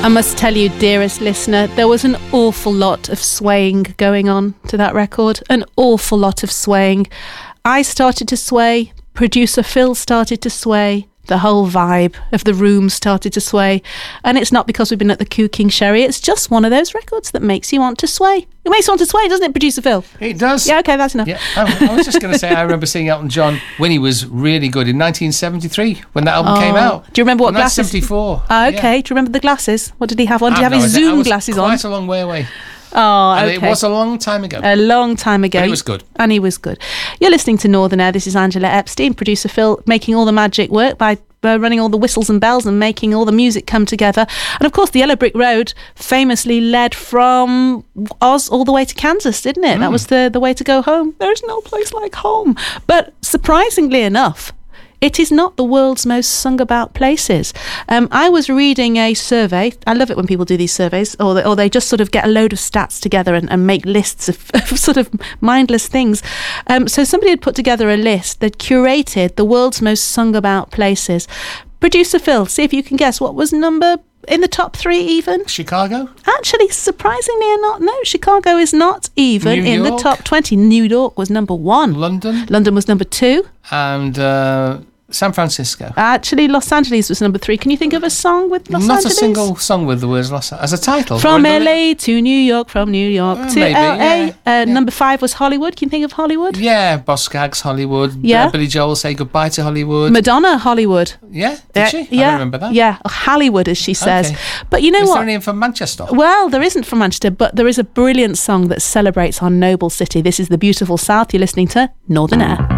I must tell you, dearest listener, there was an awful lot of swaying going on to that record. An awful lot of swaying. I started to sway. Producer Phil started to sway. The whole vibe of the room started to sway. And it's not because we've been at the Koo King Sherry. It's just one of those records that makes you want to sway. It makes you want to sway, doesn't it, Producer Phil? It does. Yeah, okay, that's enough. Yeah, I was just going to say, I remember seeing Elton John when he was really good in 1973, when that album came out. Do you remember what glasses? 74. Okay, Yeah. Do you remember the glasses? What did he have on? Did he have his Zoom glasses on? Quite a long way away. Oh, okay. And it was a long time ago. A long time ago. But he was good. And he was good. You're listening to Northern Air. This is Angela Epstein, Producer Phil, making all the magic work by running all the whistles and bells and making all the music come together. And of course, the Yellow Brick Road famously led from Oz all the way to Kansas, didn't it? That was the way to go home. There's no place like home. But surprisingly enough, it is not the world's most sung about places. I was reading a survey. I love it when people do these surveys, or they just sort of get a load of stats together and make lists of sort of mindless things. So somebody had put together a list that curated the world's most sung about places. Producer Phil, see if you can guess what was number in the top 3 even? Chicago? Actually, surprisingly or not, no, Chicago is not even in the top 20. New York was number 1. London was number 2. And San Francisco. Actually, Los Angeles was number 3. Can you think of a song with Los Angeles? Not a single song with the words Los Angeles as a title. From LA to New York, from New York to maybe, LA. yeah. Number 5 was Hollywood. Can you think of Hollywood? Yeah, Boss Skaggs, Hollywood. Yeah. Billy Joel, Say Goodbye to Hollywood. Madonna, Hollywood. Yeah, did she? Yeah, I don't remember that. Yeah, Hollywood, as she says. Okay. But you know Is what? there any from Manchester? Well, there isn't from Manchester, but there is a brilliant song that celebrates our noble city. This is the beautiful South. You're listening to Northern Air.